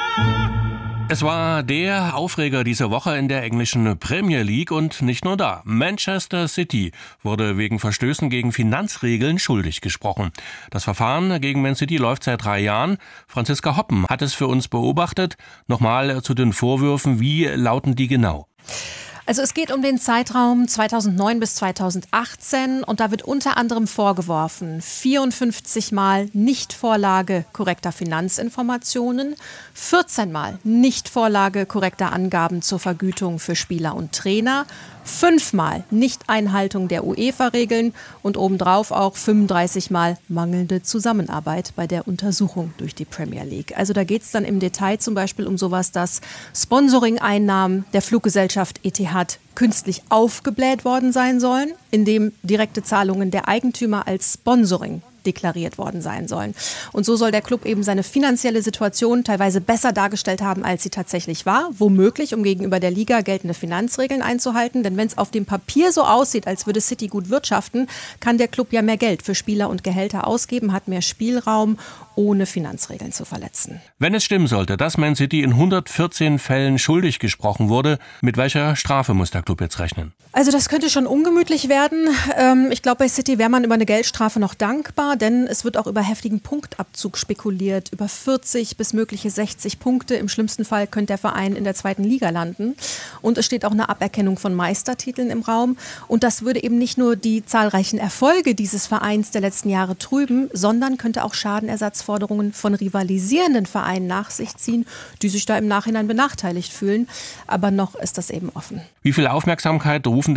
Es war der Aufreger dieser Woche in der englischen Premier League und nicht nur da. Manchester City wurde wegen Verstößen gegen Finanzregeln schuldig gesprochen. Das Verfahren gegen Man City läuft seit 3 Jahren. Franziska Hoppen hat es für uns beobachtet. Nochmal zu den Vorwürfen. Wie lauten die genau? Also es geht um den Zeitraum 2009 bis 2018 und da wird unter anderem vorgeworfen, 54 Mal Nichtvorlage korrekter Finanzinformationen, 14 Mal Nichtvorlage korrekter Angaben zur Vergütung für Spieler und Trainer, 5 Mal Nichteinhaltung der UEFA-Regeln und obendrauf auch 35 Mal mangelnde Zusammenarbeit bei der Untersuchung durch die Premier League. Also da geht es dann im Detail zum Beispiel um sowas, dass Sponsoring-Einnahmen der Fluggesellschaft Etihad künstlich aufgebläht worden sein sollen, indem direkte Zahlungen der Eigentümer als Sponsoring deklariert worden sein sollen. Und so soll der Club eben seine finanzielle Situation teilweise besser dargestellt haben, als sie tatsächlich war. Womöglich, um gegenüber der Liga geltende Finanzregeln einzuhalten. Denn wenn es auf dem Papier so aussieht, als würde City gut wirtschaften, kann der Club ja mehr Geld für Spieler und Gehälter ausgeben, hat mehr Spielraum, ohne Finanzregeln zu verletzen. Wenn es stimmen sollte, dass Man City in 114 Fällen schuldig gesprochen wurde, mit welcher Strafe muss der Club jetzt rechnen? Also das könnte schon ungemütlich werden. Ich glaube, bei City wäre man über eine Geldstrafe noch dankbar, denn es wird auch über heftigen Punktabzug spekuliert. Über 40 bis mögliche 60 Punkte. Im schlimmsten Fall könnte der Verein in der 2. Liga landen. Und es steht auch eine Aberkennung von Meistertiteln im Raum. Und das würde eben nicht nur die zahlreichen Erfolge dieses Vereins der letzten Jahre trüben, sondern könnte auch Schadenersatzforderungen von rivalisierenden Vereinen nach sich ziehen, die sich da im Nachhinein benachteiligt fühlen. Aber noch ist das eben offen. Wie viel Aufmerksamkeit rufen